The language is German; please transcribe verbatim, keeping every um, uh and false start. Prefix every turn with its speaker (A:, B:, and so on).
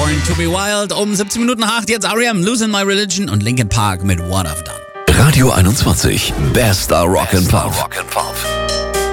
A: Born to be Wild. Um siebzehn Minuten nach acht, jetzt R E M, Losing My Religion und Linkin Park mit What I've Done.
B: Radio einundzwanzig, bester Rock and Pop.